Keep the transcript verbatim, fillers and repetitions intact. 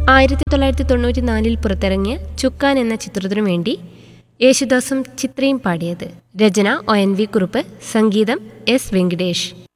ആയിരത്തി തൊള്ളായിരത്തി തൊണ്ണൂറ്റി നാലിൽ പുറത്തിറങ്ങിയ ചുക്കാൻ എന്ന ചിത്രത്തിനു വേണ്ടി യേശുദാസും ചിത്രയും പാടിയത്. രചന ഒ എൻ വി കുറുപ്പ്, സംഗീതം എസ് വെങ്കിടേഷ്.